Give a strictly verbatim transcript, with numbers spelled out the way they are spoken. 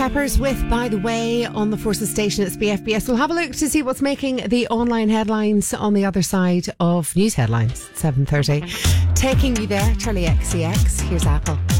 Peppers with By the Way on the Forces station. It's B F B S. We'll have a look to see what's making the online headlines on the other side of news headlines. seven thirty. Taking you there, Charlie X C X. Here's Apple.